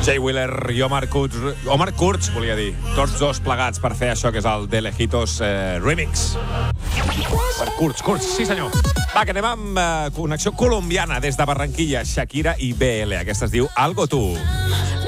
Jay Wheeler i Omar Kurz, volia dir. Tots dos plegats per fer això que és el De Lejitos Remix. Per Kurz, sí senyor. Va, que anem amb connexió colombiana des de Barranquilla, Shakira i BL. Aquesta es diu Algo Tú.